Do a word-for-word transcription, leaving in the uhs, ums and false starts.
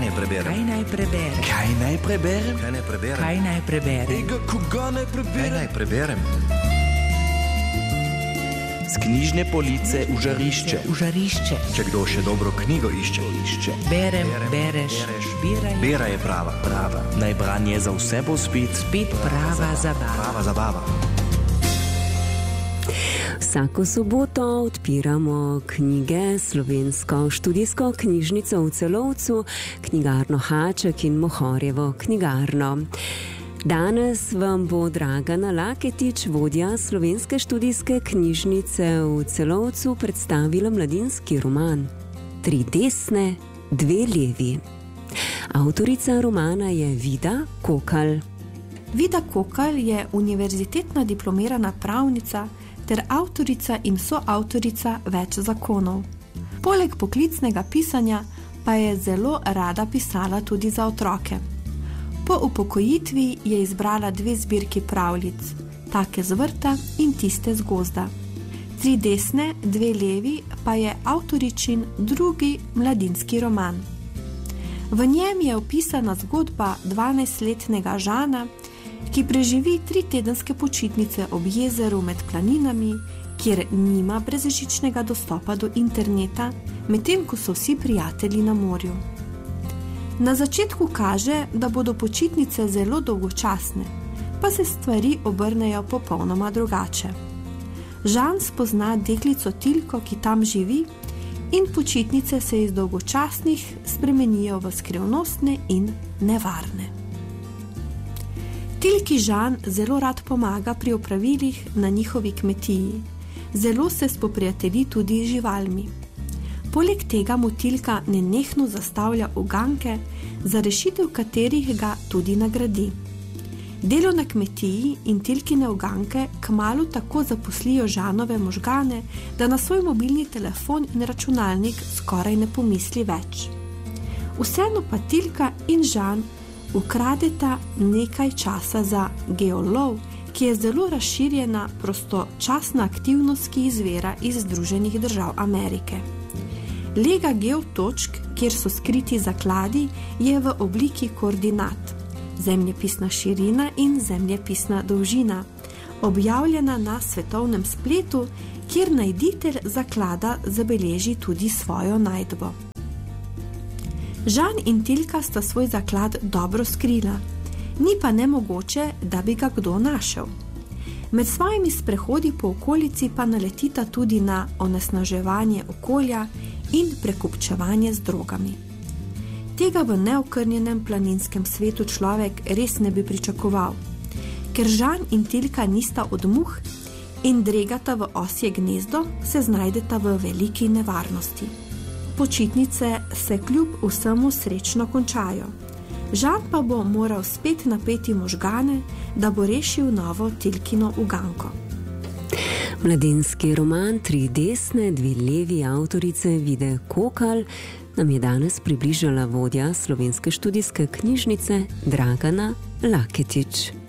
naj preberem? Kaj naj preberem? Kaj naj preberem? Kaj naj preberem? Kaj naj preberem? Ega, koga naj preberem? Kaj naj preberem? Z knjižne police v žarišče. V žarišče. Če kdo še dobro knjigo išče, išče. Berem, bereš, bereš. Biraj. Bera je prava, prava. Naj branje za vse bo spet. Spet prava zabava. Prava zabava. Vsako soboto odpiramo knjige Slovensko študijsko knjižnico v Celovcu, knjigarno Haček in Mohorjevo knjigarno. Danes vam bo Dragana Laketič, vodja Slovenske študijske knjižnice v Celovcu, predstavila mladinski roman Tri desne, dve levi. Avtorica romana je Vida Kokalj. Vida Kokalj je univerzitetna diplomirana pravnica ter avtorica in soavtorica več zakonov. Poleg poklicnega pisanja pa je zelo rada pisala tudi za otroke. Po upokojitvi je izbrala dve zbirki pravljic, Take z vrta in Tiste z gozda. Tri desne, dve levi pa je avtoričin drugi mladinski roman. V njem je opisana zgodba dvanajstletnega Žana, ki preživi tri tedenske počitnice ob jezeru med planinami, kjer nima brezžičnega dostopa do interneta, medtem ko so vsi prijatelji na morju. Na začetku kaže, da bodo počitnice zelo dolgočasne, pa se stvari obrnejo popolnoma drugače. Žan spozna deklico Tilko, ki tam živi, in počitnice se iz dolgočasnih spremenijo v skrivnostne in nevarne. Tilki Žan zelo rad pomaga pri opravilih na njihovi kmetiji. Zelo se spoprijatelji tudi z živalmi. Poleg tega mu Tilka nenehno zastavlja uganke, za rešitev katerih ga tudi nagradi. Delo na kmetiji in Tilkine uganke kmalu tako zaposlijo Žanove možgane, da na svoj mobilni telefon in računalnik skoraj ne pomisli več. Vseeno pa Tilka in Žan ukradeta nekaj časa za geolov, ki je zelo razširjena prostočasna aktivnost, ki izvira iz Združenih držav Amerike. Lega geotočk, kjer so skriti zakladi, je v obliki koordinat, zemljepisna širina in zemljepisna dolžina, objavljena na svetovnem spletu, kjer najditelj zaklada zabeleži tudi svojo najdbo. Žan in Tilka sta svoj zaklad dobro skrila, ni pa nemogoče, da bi ga kdo našel. Med svojimi sprehodi po okolici pa naletita tudi na onesnaževanje okolja in prekupčevanje z drogami. Tega v neokrnjenem planinskem svetu človek res ne bi pričakoval, ker Žan in Tilka nista od muh in dregata v osje gnezdo, se znajdeta v veliki nevarnosti. Počitnice se kljub vsemu srečno končajo. Žan pa bo moral spet napeti možgane, da bo rešil novo Tilkino uganko. Mladinski roman Tri desne, dve levi avtorice Vide Kokalj nam je danes približala vodja Slovenske študijske knjižnice Dragana Laketič.